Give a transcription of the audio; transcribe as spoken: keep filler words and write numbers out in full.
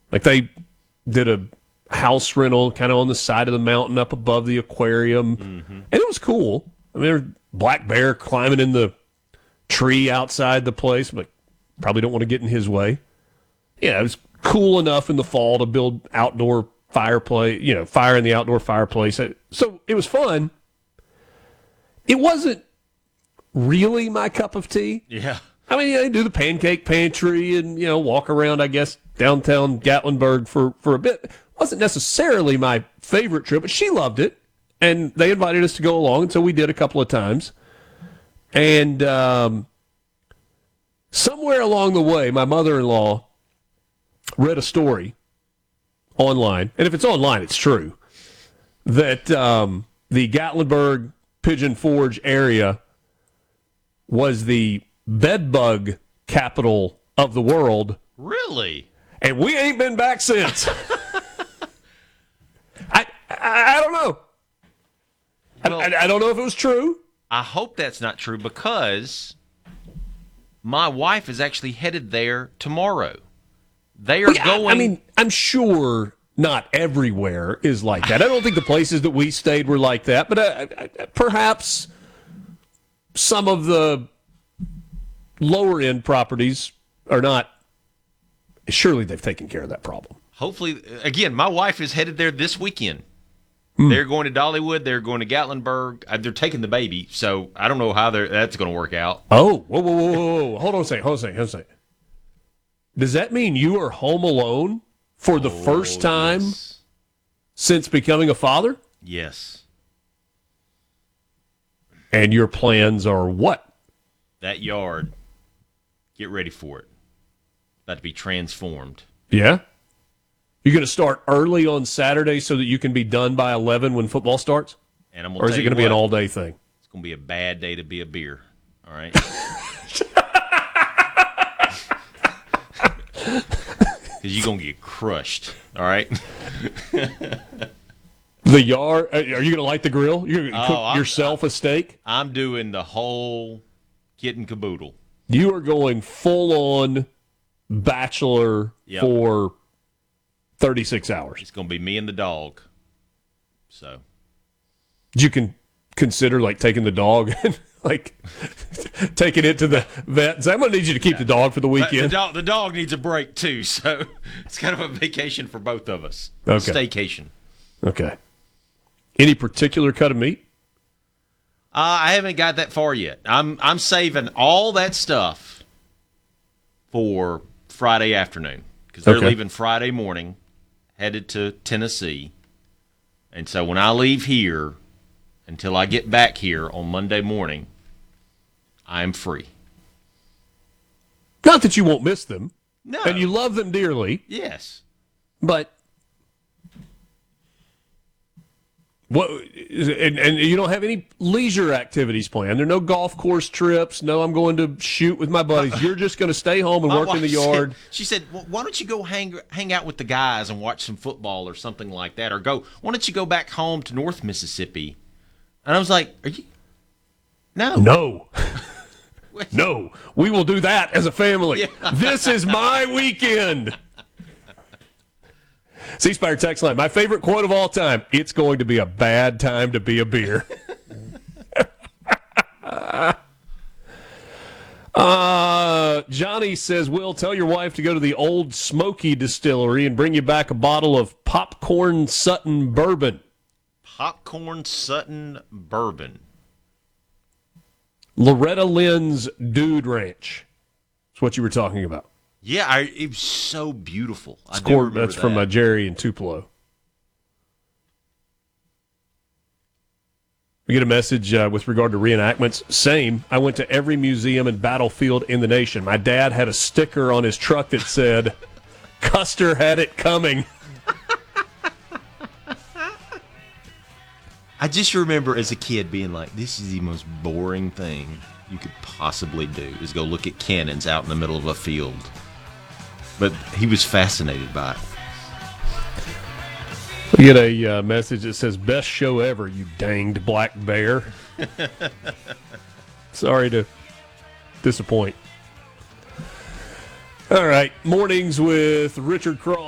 Like they did a house rental kind of on the side of the mountain up above the aquarium. Mm-hmm. And it was cool. I mean, there was black bear climbing in the tree outside the place, but probably don't want to get in his way. Yeah, it was cool enough in the fall to build outdoor fireplace, you know, fire in the outdoor fireplace. So it was fun. It wasn't really my cup of tea. Yeah. I mean, yeah, they do the pancake pantry and, you know, walk around, I guess, downtown Gatlinburg for, for a bit. It wasn't necessarily my favorite trip, but she loved it. And they invited us to go along, and so we did a couple of times. And um, somewhere along the way, my mother-in-law read a story online, and if it's online, it's true, that um, the Gatlinburg Pigeon Forge area was the bedbug capital of the world. Really? And we ain't been back since. I, I I don't know. Well, I, I, I don't know if it was true. I hope that's not true because my wife is actually headed there tomorrow. They are Yeah, going. I mean, I'm sure not everywhere is like that. I don't think the places that we stayed were like that, but uh, uh, perhaps some of the lower end properties are not. Surely they've taken care of that problem. Hopefully, again, my wife is headed there this weekend. Mm. They're going to Dollywood. They're going to Gatlinburg. Uh, they're taking the baby, so I don't know how that's going to work out. Oh, whoa, whoa, whoa, whoa, whoa. Hold on a second. Hold on a second. Hold on a second. Does that mean you are home alone for the oh, first time yes. since becoming a father? Yes. And your plans are what? That yard. Get ready for it. About to be transformed. Yeah? You're going to start early on Saturday so that you can be done by eleven when football starts? And I'm or is it going to be an all-day thing? It's going to be a bad day to be a beer. All right? Because you're going to get crushed. All right? The yard, are you going to light the grill? You're going to oh, cook I'm, yourself a steak? I'm doing the whole kit and caboodle. You are going full-on bachelor yep. for thirty-six hours. It's going to be me and the dog. So, you can consider like taking the dog and like taking it to the vet. So I'm going to need you to keep yeah. the dog for the weekend. The dog, the dog needs a break too, so it's kind of a vacation for both of us. Okay, staycation. Okay. Any particular cut of meat? Uh, I haven't got that far yet. I'm I'm saving all that stuff for Friday afternoon because they're okay. leaving Friday morning, headed to Tennessee. And so when I leave here until I get back here on Monday morning, I'm free. Not that you won't miss them. No. And you love them dearly. Yes. But what and, and you don't have any leisure activities planned. There are no golf course trips. No, I'm going to shoot with my buddies. You're just going to stay home and work in the yard. Said, she said, well, why don't you go hang hang out with the guys and watch some football or something like that? Or go, why don't you go back home to North Mississippi? And I was like, are you? No. No. No. We will do that as a family. Yeah. This is my weekend. C Spire text line. My favorite quote of all time. It's going to be a bad time to be a beer. uh, Johnny says, Will, tell your wife to go to the Old Smoky Distillery and bring you back a bottle of Popcorn Sutton Bourbon. Popcorn Sutton Bourbon. Loretta Lynn's Dude Ranch. That's what you were talking about. Yeah, I, it was so beautiful. I do remember that's that. From uh, Jerry and Tupelo. We get a message uh, with regard to reenactments. Same. I went to every museum and battlefield in the nation. My dad had a sticker on his truck that said, Custer had it coming. I just remember as a kid being like, this is the most boring thing you could possibly do, is go look at cannons out in the middle of a field. But he was fascinated by it. We get a uh, message that says, best show ever, you danged black bear. Sorry to disappoint. All right, mornings with Richard Cross.